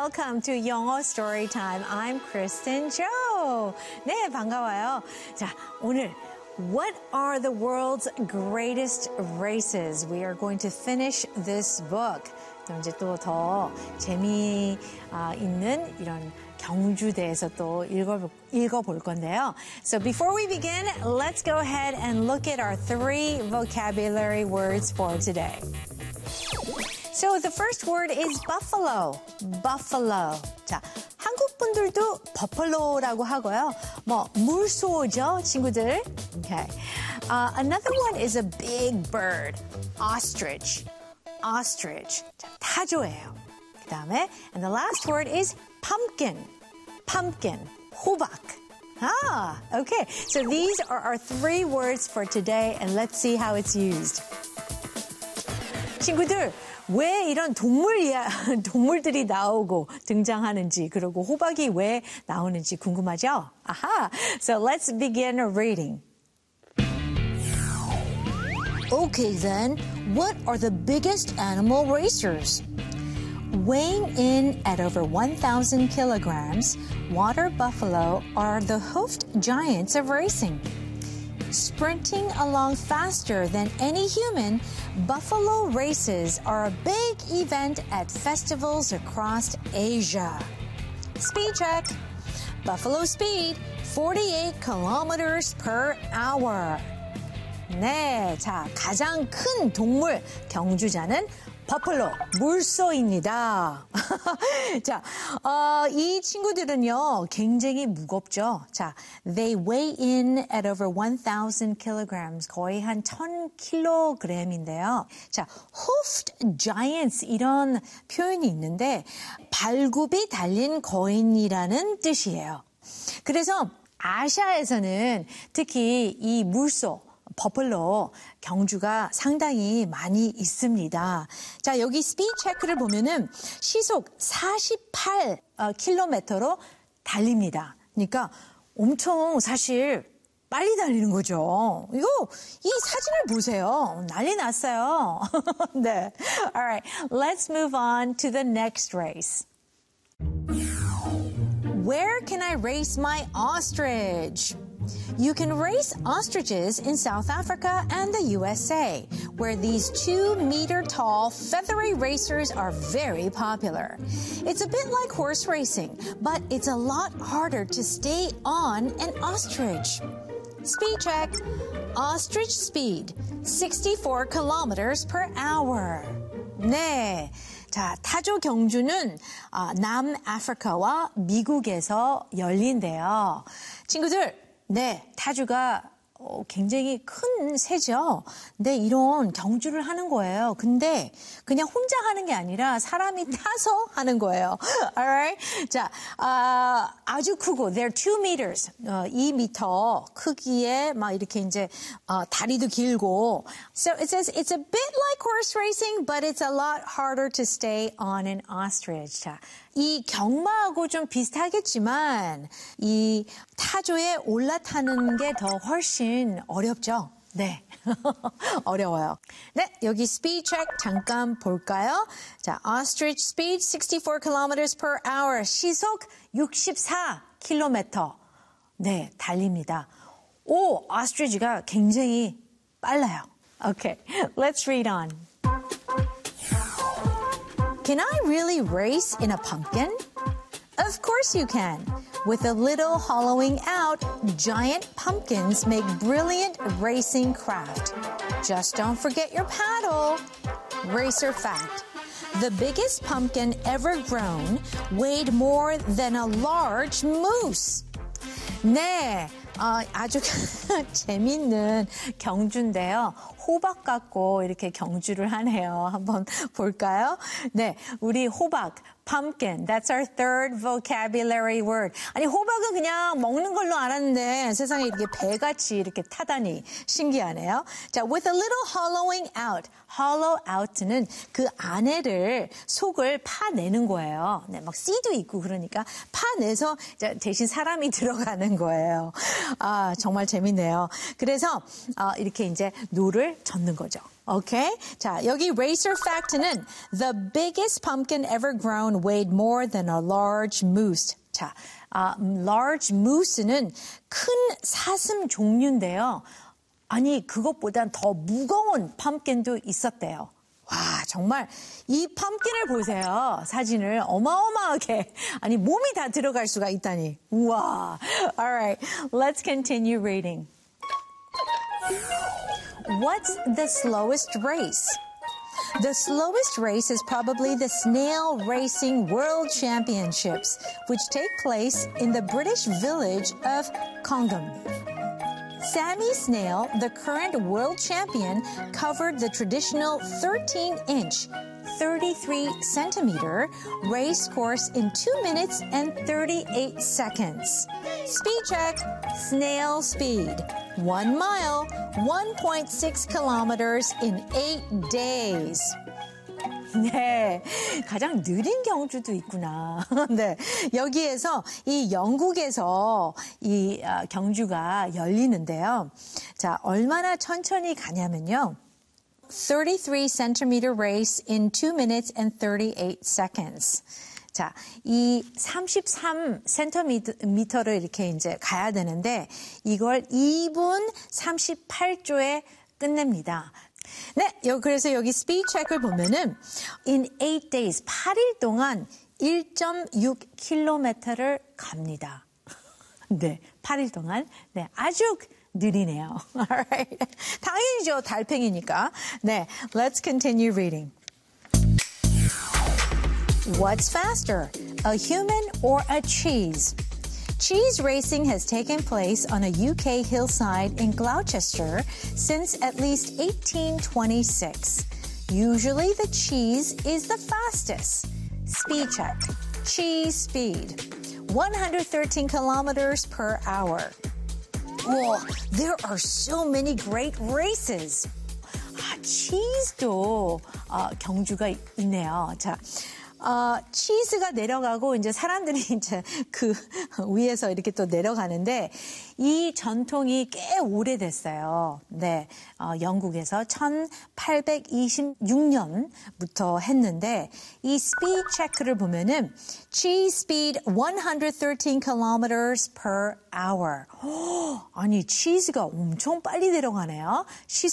welcome to 영어 Storytime. I'm Kristen Joe. 네, 반가워요. 자, 오늘 What are the world's greatest races? We are going to finish this book. 이제 또 더 재미있는 이런 경주대에서 또 읽어볼 건데요. So before we begin, let's go ahead and look at our 3 vocabulary words for today. So the first word is buffalo. Buffalo. 자, 한국 분들도 버팔로라고 하고요. 물소죠, 친구들. Okay. Another one is a big bird. Ostrich. Ostrich. 자, 타조예요. 그 다음에, and the last word is pumpkin. Pumpkin. 호박. Okay. So these are our 3 words for today, and let's see how it's used. 친구들, 왜 이런 동물들이 나오고 등장하는지, 그리고 호박이 왜 나오는지 궁금하죠? Aha! So let's begin reading. Okay then, what are the biggest animal racers? Weighing in at over 1,000 kilograms, water buffalo are the hoofed giants of racing. Sprinting along faster than any human, buffalo races are a big event at festivals across Asia. Speed check. Buffalo speed, 48 kilometers per hour. 네, 자, 가장 큰 동물 경주자는 버팔로, 물소입니다. 자, 이 친구들은요, 굉장히 무겁죠. 자, they weigh in at over 1,000 kilograms, 거의 한 1,000kg인데요. 자, hoofed giants 이런 표현이 있는데, 발굽이 달린 거인이라는 뜻이에요. 그래서 아시아에서는 특히 이 물소, 버팔로 경주가 상당히 많이 있습니다. 자, 여기 스피드 체크를 보면은 시속 48km로 달립니다. 그러니까 엄청 사실 빨리 달리는 거죠. 이 사진을 보세요. 난리 났어요. 네. Alright, let's move on to the next race. Where can I race my ostrich? You can race ostriches in South Africa and the USA, where these 2-meter-tall feathery racers are very popular. It's a bit like horse racing, but it's a lot harder to stay on an ostrich. Speed check. Ostrich speed, 64 kilometers per hour. 네. 자, 타조 경주는 남아프리카와 미국에서 열린대요. 친구들, 네, 타조가 굉장히 큰 새죠. 근데 이런 경주를 하는 거예요. 근데 그냥 혼자 하는 게 아니라 사람이 타서 하는 거예요. Alright? 자, 아주 크고, they're 2 meters, 2m 크기에 막 이렇게 이제 다리도 길고. So it says it's a bit like horse racing, but it's a lot harder to stay on an ostrich. 자, 이 경마하고 좀 비슷하겠지만 이 타조에 올라타는 게 더 훨씬 어렵죠. 네, 어려워요. 네, 여기 speed check 잠깐 볼까요? 자, ostrich speed 64 kilometers per hour, 시속 64km. 네, 달립니다. 오, ostrich가 굉장히 빨라요. Okay, let's read on. Can I really race in a pumpkin? Of course you can. With a little hollowing out, giant pumpkins make brilliant racing craft. Just don't forget your paddle. Racer fact. The biggest pumpkin ever grown weighed more than a large moose. 네, 아주 재밌는 경주인데요. 호박 갖고 이렇게 경주를 하네요. 한번 볼까요? 네, 우리 호박, pumpkin. That's our 3rd vocabulary word. 아니, 호박은 그냥 먹는 걸로 알았는데 세상에 이렇게 배같이 이렇게 타다니 신기하네요. 자, with a little hollowing out. hollow out는 그 안에를 속을 파내는 거예요. 네, 막 씨도 있고 그러니까 파내서 대신 사람이 들어가는 거예요. 아, 정말 재밌네요. 그래서 이렇게 이제 노를 젓는 거죠. Okay? 자, 여기 racer fact는 the biggest pumpkin ever grown weighed more than a large moose. 자, large moose는 큰 사슴 종류인데요. 아니, 그것보단 더 무거운 펌킨도 있었대요. 와, 정말 이 펌킨을 보세요. 사진을 어마어마하게. 아니, 몸이 다 들어갈 수가 있다니. 우와. Alright, let's continue reading. What's the slowest race? The slowest race is probably the Snail Racing World Championships, which take place in the British village of Congham. Sammy Snail, the current world champion, covered the traditional 13-inch, 33-centimeter race course in 2 minutes and 38 seconds. Speed check, snail speed. 1 mile, 1.6 kilometers in 8 days. 네, 가장 느린 경주도 있구나. 네, 여기에서 이 영국에서 이 경주가 열리는데요. 자, 얼마나 천천히 가냐면요. 33 centimeter race in 2 minutes and 38 seconds. 자, 이 33cm를 이렇게 이제 가야 되는데 이걸 2분 38초에 끝냅니다. 네, 그래서 여기 스피드 체크를 보면은 in 8 days, 8일 동안 1.6km를 갑니다. 네, 8일 동안. 네, 아주 느리네요. Alright. 당연히죠, 달팽이니까. 네, let's continue reading. What's faster, a human or a cheese? Cheese racing has taken place on a UK hillside in Gloucester since at least 1826. Usually the cheese is the fastest. Speed check. Cheese speed. 113 kilometers per hour. Whoa, there are so many great races. 치즈도 경주가 있네요. 자. 치즈가 내려가고 이제 사람들이 이제 그 위에서 이렇게 또 내려가는데 이 전통이 꽤 오래됐어요. 네, 영국에서 1826년부터 했는데 이 스피드 체크를 보면은 cheese speed 113 kilometers per hour. 아니 치즈가 엄청 빨리 내려가네요. She's